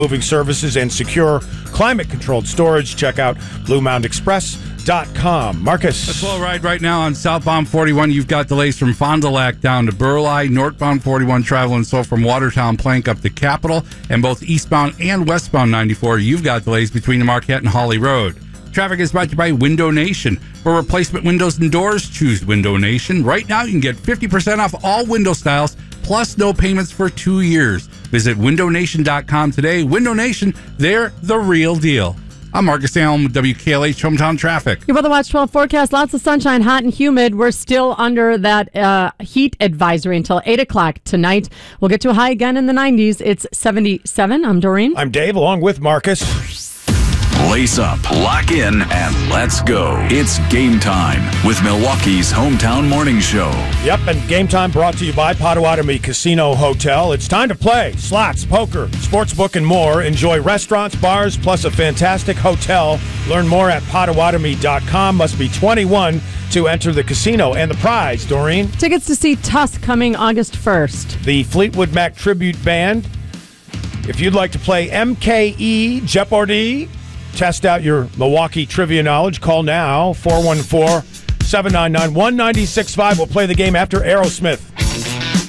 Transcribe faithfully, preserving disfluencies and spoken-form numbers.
moving services and secure climate-controlled storage. Check out blue mound express dot com. Marcus. A slow ride right now on southbound forty-one. You've got delays from Fond du Lac down to Burleigh. Northbound forty-one traveling slow from Watertown Plank up to Capitol. And both eastbound and westbound ninety-four, you've got delays between the Marquette and Holly Road. Traffic is brought to you by Window Nation. For replacement windows and doors, choose Window Nation. Right now, you can get fifty percent off all window styles, plus no payments for two years. Visit window nation dot com today. Window Nation, they're the real deal. I'm Marcus Allen with W K L H Hometown Traffic. Your Weather Watch twelve forecast, lots of sunshine, hot and humid. We're still under that uh, heat advisory until eight o'clock tonight. We'll get to a high again in the nineties. It's seventy-seven. I'm Doreen. I'm Dave, along with Marcus. Lace up, lock in, and let's go. It's game time with Milwaukee's Hometown Morning Show. Yep, and game time brought to you by Potawatomi Casino Hotel. It's time to play slots, poker, sportsbook, and more. Enjoy restaurants, bars, plus a fantastic hotel. Learn more at potawatomi dot com. Must be twenty-one to enter the casino. And the prize, Doreen? Tickets to see Tusk coming August first. The Fleetwood Mac Tribute Band. If you'd like to play M K E Jeopardy, test out your Milwaukee trivia knowledge. Call now, four one four, seven nine nine, one nine six five. We'll play the game after Aerosmith.